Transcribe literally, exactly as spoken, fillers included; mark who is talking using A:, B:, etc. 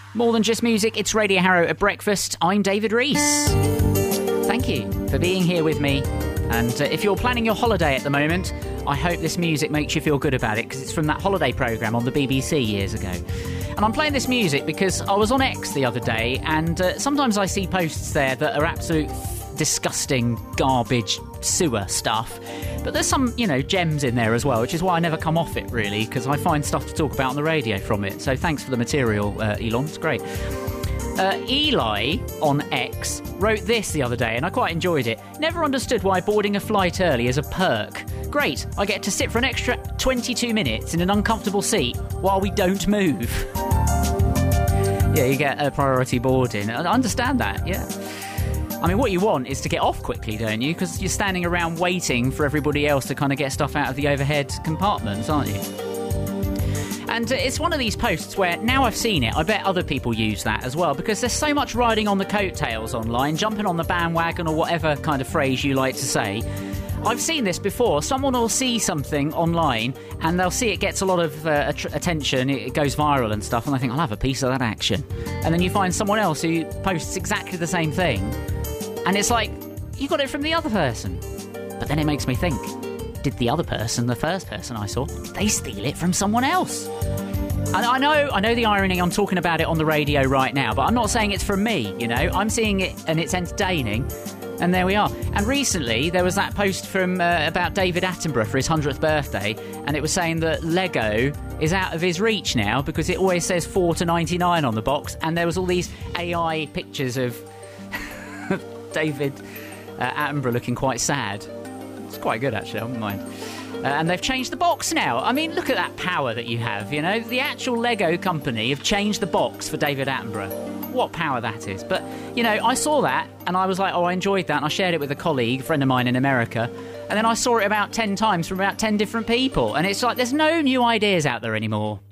A: More Than Just Music, it's Radio Harrow at breakfast. I'm David Rees. Thank you for being here with me. And uh, if you're planning your holiday at the moment, I hope this music makes you feel good about it, because it's from that holiday programme on the B B C years ago. And I'm playing this music because I was on X the other day, and uh, sometimes I see posts there that are absolute disgusting garbage sewer stuff. But there's some, you know, gems in there as well, which is why I never come off it, really, because I find stuff to talk about on the radio from it. So thanks for the material, uh, Elon. It's great. Uh, Eli on X wrote this the other day, and I quite enjoyed it. Never understood why boarding a flight early is a perk. Great, I get to sit for an extra twenty-two minutes in an uncomfortable seat while we don't move. Yeah, you get a priority boarding. I understand that, yeah. I mean, what you want is to get off quickly, don't you? Because you're standing around waiting for everybody else to kind of get stuff out of the overhead compartments, aren't you? And uh, it's one of these posts where, now I've seen it, I bet other people use that as well, because there's so much riding on the coattails online, jumping on the bandwagon, or whatever kind of phrase you like to say. I've seen this before. Someone will see something online and they'll see it gets a lot of uh, att- attention, it goes viral and stuff, and they think, I'll have a piece of that action. And then you find someone else who posts exactly the same thing, and it's like, you got it from the other person. But then it makes me think, did the other person, the first person I saw, did they steal it from someone else? And I know, I know the irony, I'm talking about it on the radio right now, but I'm not saying it's from me, you know. I'm seeing it and it's entertaining, and there we are. And recently there was that post from uh, about David Attenborough for his hundredth birthday, and it was saying that Lego is out of his reach now because it always says four to ninety-nine on the box, and there was all these A I pictures of David uh, Attenborough looking quite sad. It's quite good, actually, I wouldn't mind. Uh, and they've changed the box now. I mean, look at that power that you have, you know. The actual Lego company have changed the box for David Attenborough. What power that is. But, you know, I saw that and I was like, oh, I enjoyed that. And I shared it with a colleague, a friend of mine in America. And then I saw it about ten times from about ten different people. And it's like, there's no new ideas out there anymore.